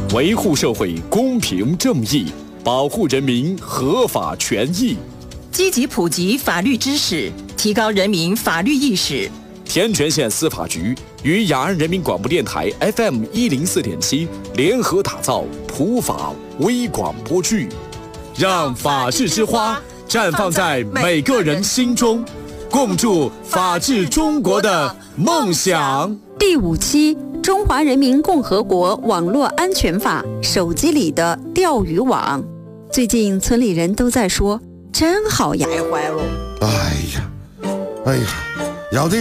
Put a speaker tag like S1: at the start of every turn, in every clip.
S1: 维护社会公平正义，保护人民合法权益，
S2: 积极普及法律知识，提高人民法律意识。
S1: 天全县司法局与雅安人民广播电台 FM 104.7联合打造普法微广播剧，让法治之花绽放在每个人心中，共筑法治中国的梦想。
S3: 第5期《中华人民共和国网络安全法》手机里的钓鱼网。最近村里人都在说，真好呀！
S4: 太坏了！
S5: 哎呀，要得。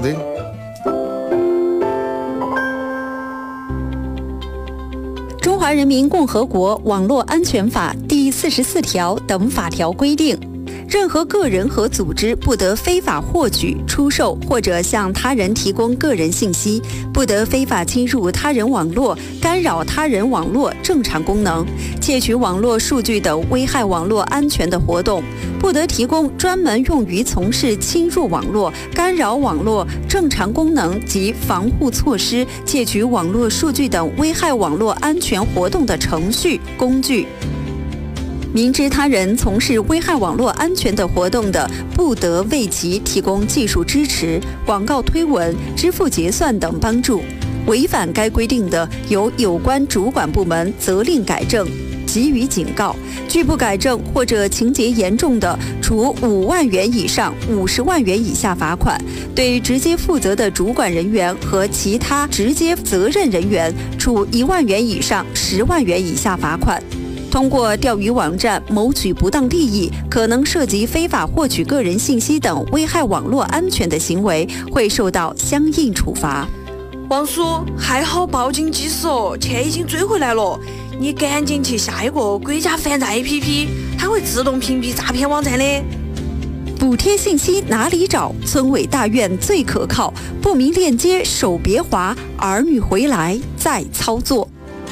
S3: 《中华人民共和国网络安全法》第44条等法条规定，任何个人和组织不得非法获取、出售或者向他人提供个人信息，不得非法侵入他人网络、干扰他人网络正常功能、窃取网络数据等危害网络安全的活动，不得提供专门用于从事侵入网络、干扰网络正常功能及防护措施、窃取网络数据等危害网络安全活动的程序、工具。明知他人从事危害网络安全的活动的，不得为其提供技术支持、广告推文、支付结算等帮助。违反该规定的，由有关主管部门责令改正，给予警告；拒不改正或者情节严重的，处5万元以上50万元以下罚款；对直接负责的主管人员和其他直接责任人员，处1万元以上10万元以下罚款。通过钓鱼网站谋取不当利益，可能涉及非法获取个人信息等危害网络安全的行为，会受到相应处罚。
S4: 王叔，还好报警及时哦，钱已经追回来了。你赶紧去下一个国家反诈 APP， 它会自动屏蔽诈骗网站的。
S3: 补贴信息哪里找？村委大院最可靠。不明链接手别滑，儿女回来再操作。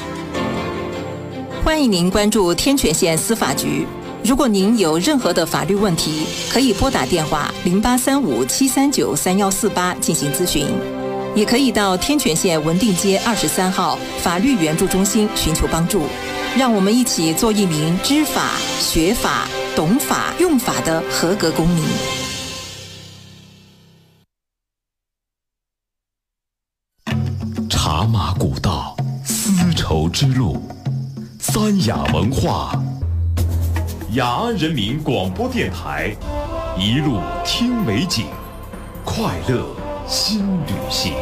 S2: 欢迎您关注天全县司法局。如果您有任何的法律问题，可以拨打电话0835-739-3148进行咨询，也可以到天全县文定街23号法律援助中心寻求帮助。让我们一起做一名知法、学法、懂法、用法的合格公民。
S1: 茶马古道，丝绸之路，三雅文化，雅安人民广播电台，一路听美景，快乐新旅行。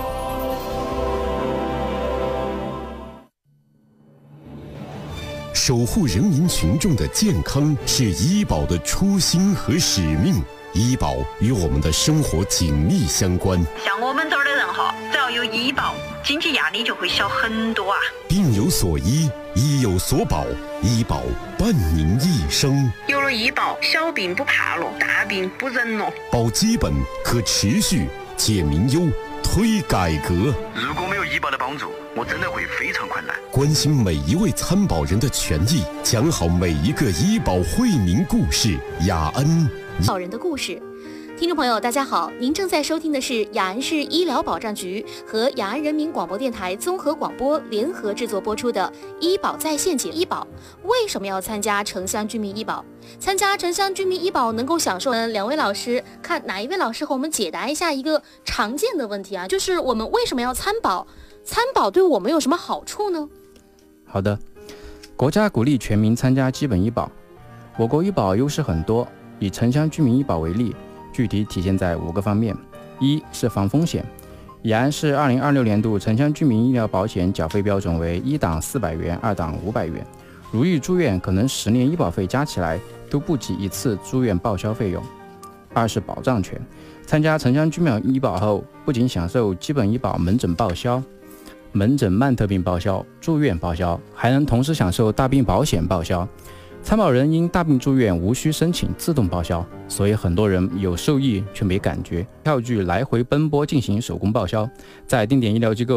S1: 守护人民群众的健康是医保的初心和使命，医保与我们的生活紧密相关。
S6: 像我们这儿的人哈，只要有医保，经济压力就会小很多啊。
S1: 病有所医，医有所保，医保伴您一生。
S6: 有了医保，小病不怕了，大病不忍了。
S1: 保基本，可持续，解民忧，推改革。
S7: 如果没有医保的帮助，我真的会非常困难。
S1: 关心每一位参保人的权益，讲好每一个医保惠民故事。雅安
S8: 保人的故事。听众朋友大家好，您正在收听的是雅安市医疗保障局和雅安人民广播电台综合广播联合制作播出的医保在线节目。医保为什么要参加城乡居民医保？参加城乡居民医保能够享受两位老师，看哪一位老师和我们解答一下一个常见的问题啊，就是我们为什么要参保？参保对我们有什么好处呢？
S9: 好的，国家鼓励全民参加基本医保。我国医保优势很多，以城乡居民医保为例，具体体现在5个方面。一是防风险，雅安市2026年度城乡居民医疗保险缴费标准为1档400元，2档500元。如遇住院，可能10年医保费加起来都不及一次住院报销费用。二是保障权，参加城乡居民医保后，不仅享受基本医保门诊报销、门诊慢特病报销、住院报销，还能同时享受大病保险报销。参保人因大病住院无需申请自动报销，所以很多人有受益却没感觉，票据来回奔波进行手工报销，在定点医疗机构